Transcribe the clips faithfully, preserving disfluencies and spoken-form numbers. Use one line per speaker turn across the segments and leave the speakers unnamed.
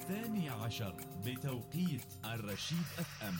الثاني عشر بتوقيت الرشيد اف ام.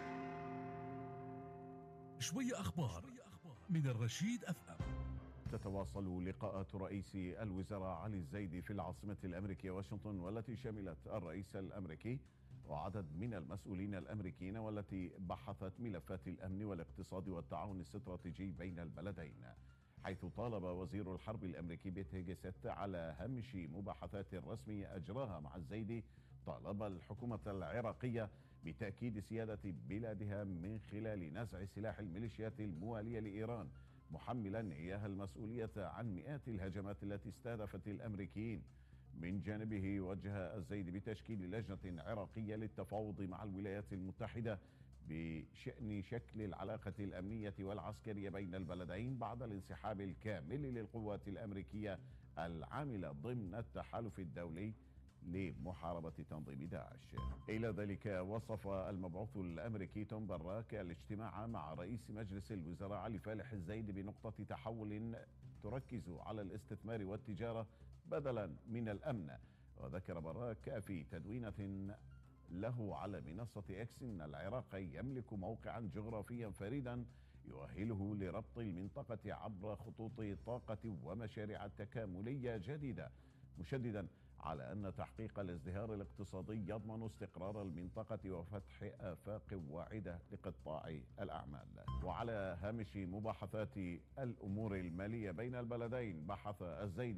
شوية أخبار من الرشيد اف ام.
تتواصل لقاءات رئيس الوزراء علي الزيدي في العاصمة الأمريكية واشنطن، والتي شملت الرئيس الأمريكي وعدد من المسؤولين الأمريكيين، والتي بحثت ملفات الأمن والاقتصاد والتعاون الاستراتيجي بين البلدين، حيث طالب وزير الحرب الأمريكي بيت هيجست على هامش مباحثات رسمية أجراها مع الزيدي طالب الحكومة العراقية بتأكيد سيادة بلادها من خلال نزع سلاح الميليشيات الموالية لإيران، محملا إياها المسؤولية عن مئات الهجمات التي استهدفت الأمريكيين. من جانبه وجه الزيدي بتشكيل لجنة عراقية للتفاوض مع الولايات المتحدة بشأن شكل العلاقة الأمنية والعسكرية بين البلدين بعد الانسحاب الكامل للقوات الأمريكية العاملة ضمن التحالف الدولي لمحاربة تنظيم داعش. إلى ذلك وصف المبعوث الأمريكي توم باراك الاجتماع مع رئيس مجلس الوزراء علي فالح الزيدي بنقطة تحول تركز على الاستثمار والتجارة بدلا من الأمن. وذكر باراك في تدوينة له على منصة اكس ان العراق يملك موقعا جغرافيا فريدا يؤهله لربط المنطقة عبر خطوط طاقة ومشاريع تكاملية جديدة، مشددا على أن تحقيق الازدهار الاقتصادي يضمن استقرار المنطقة وفتح آفاق واعدة لقطاع الأعمال. وعلى هامش مباحثات الأمور المالية بين البلدين، بحث الزيدي